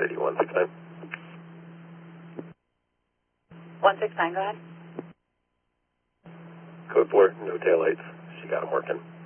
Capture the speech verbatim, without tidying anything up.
City one six nine. one six nine, go ahead. Code four, no taillights. She got them working.